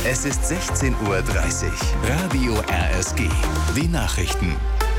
Es ist 16:30 Uhr. Radio RSG. Die Nachrichten.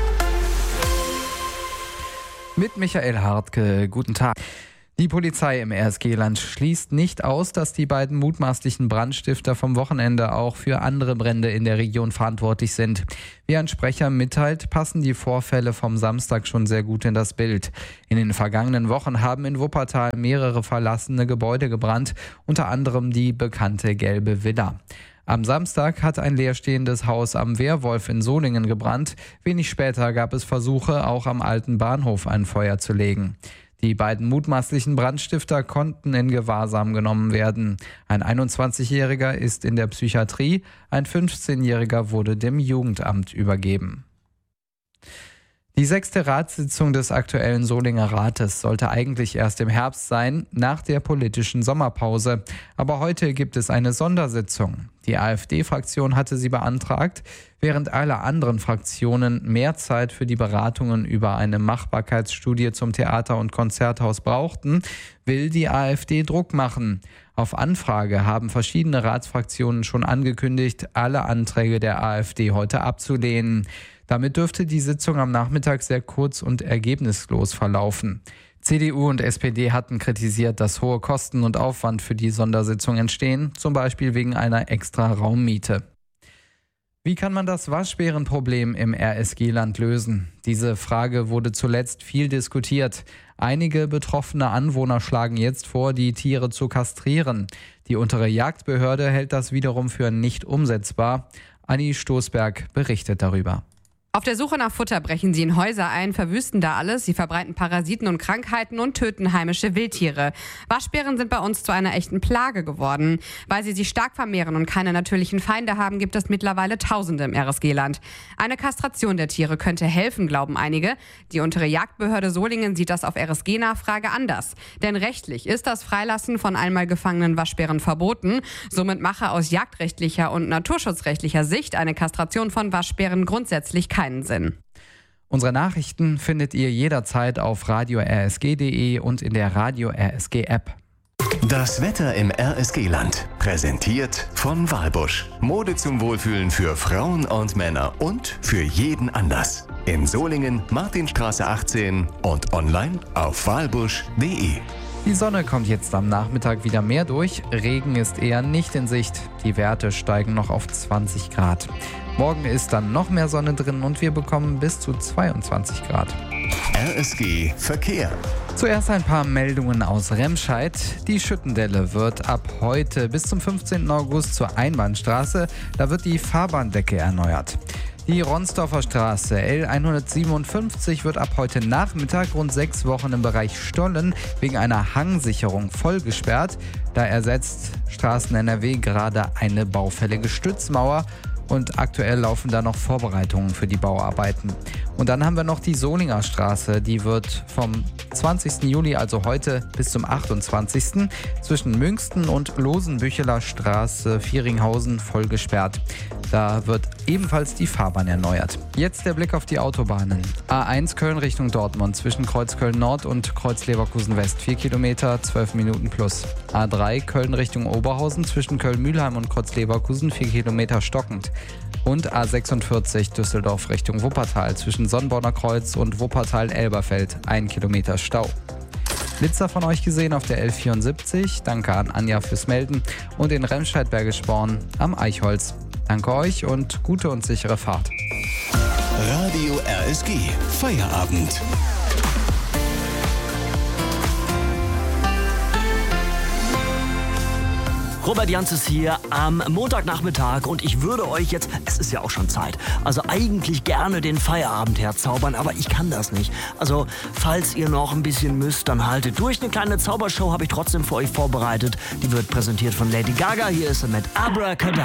Mit Michael Hartke, guten Tag. Die Polizei im RSG-Land schließt nicht aus, dass die beiden mutmaßlichen Brandstifter vom Wochenende auch für andere Brände in der Region verantwortlich sind. Wie ein Sprecher mitteilt, passen die Vorfälle vom Samstag schon sehr gut in das Bild. In den vergangenen Wochen haben in Wuppertal mehrere verlassene Gebäude gebrannt, unter anderem die bekannte Gelbe Villa. Am Samstag hat ein leerstehendes Haus am Wehrwolf in Solingen gebrannt. Wenig später gab es Versuche, auch am alten Bahnhof ein Feuer zu legen. Die beiden mutmaßlichen Brandstifter konnten in Gewahrsam genommen werden. Ein 21-Jähriger ist in der Psychiatrie, ein 15-Jähriger wurde dem Jugendamt übergeben. Die 6. Ratssitzung des aktuellen Solinger Rates sollte eigentlich erst im Herbst sein, nach der politischen Sommerpause. Aber heute gibt es eine Sondersitzung. Die AfD-Fraktion hatte sie beantragt. Während alle anderen Fraktionen mehr Zeit für die Beratungen über eine Machbarkeitsstudie zum Theater- und Konzerthaus brauchten, will die AfD Druck machen. Auf Anfrage haben verschiedene Ratsfraktionen schon angekündigt, alle Anträge der AfD heute abzulehnen. Damit dürfte die Sitzung am Nachmittag sehr kurz und ergebnislos verlaufen. CDU und SPD hatten kritisiert, dass hohe Kosten und Aufwand für die Sondersitzung entstehen, zum Beispiel wegen einer extra Raummiete. Wie kann man das Waschbärenproblem im RSG-Land lösen? Diese Frage wurde zuletzt viel diskutiert. Einige betroffene Anwohner schlagen jetzt vor, die Tiere zu kastrieren. Die untere Jagdbehörde hält das wiederum für nicht umsetzbar. Anni Stoßberg berichtet darüber. Auf der Suche nach Futter brechen sie in Häuser ein, verwüsten da alles. Sie verbreiten Parasiten und Krankheiten und töten heimische Wildtiere. Waschbären sind bei uns zu einer echten Plage geworden. Weil sie sich stark vermehren und keine natürlichen Feinde haben, gibt es mittlerweile Tausende im RSG-Land. Eine Kastration der Tiere könnte helfen, glauben einige. Die untere Jagdbehörde Solingen sieht das auf RSG-Nachfrage anders. Denn rechtlich ist das Freilassen von einmal gefangenen Waschbären verboten. Somit mache aus jagdrechtlicher und naturschutzrechtlicher Sicht eine Kastration von Waschbären grundsätzlich keinen Sinn. Unsere Nachrichten findet ihr jederzeit auf radio-rsg.de und in der Radio RSG App. Das Wetter im RSG-Land. Präsentiert von Walbusch. Mode zum Wohlfühlen für Frauen und Männer und für jeden Anlass. In Solingen, Martinstraße 18 und online auf walbusch.de. Die Sonne kommt jetzt am Nachmittag wieder mehr durch. Regen ist eher nicht in Sicht. Die Werte steigen noch auf 20 Grad. Morgen ist dann noch mehr Sonne drin und wir bekommen bis zu 22 Grad. RSG Verkehr. Zuerst ein paar Meldungen aus Remscheid. Die Schüttendelle wird ab heute bis zum 15. August zur Einbahnstraße. Da wird die Fahrbahndecke erneuert. Die Ronsdorfer Straße L157 wird ab heute Nachmittag rund 6 Wochen im Bereich Stollen wegen einer Hangsicherung voll gesperrt. Da ersetzt Straßen NRW gerade eine baufällige Stützmauer. Und aktuell laufen da noch Vorbereitungen für die Bauarbeiten. Und dann haben wir noch die Solinger Straße. Die wird vom 20. Juli, also heute, bis zum 28. zwischen Münsten und Losenbücheler Straße Vieringhausen voll gesperrt. Da wird ebenfalls die Fahrbahn erneuert. Jetzt der Blick auf die Autobahnen. A1 Köln Richtung Dortmund zwischen Kreuz Köln Nord und Kreuz Leverkusen West 4 Kilometer, 12 Minuten plus. A3 Köln Richtung Oberhausen zwischen Köln-Mühlheim und Kreuz Leverkusen 4 Kilometer stockend. Und A46 Düsseldorf Richtung Wuppertal zwischen Sonnborner Kreuz und Wuppertal-Elberfeld 1 Kilometer Stau. Blitzer von euch gesehen auf der L74. Danke an Anja fürs Melden. Und in Remscheid-Bergisch-Born am Eichholz. Danke euch und gute und sichere Fahrt. Radio RSG Feierabend. Robert Janzes hier am Montagnachmittag und ich würde euch jetzt, es ist ja auch schon Zeit, also eigentlich gerne den Feierabend herzaubern, aber ich kann das nicht. Also falls ihr noch ein bisschen müsst, dann haltet durch. Eine kleine Zaubershow habe ich trotzdem für euch vorbereitet. Die wird präsentiert von Lady Gaga. Hier ist sie mit Abracadabra.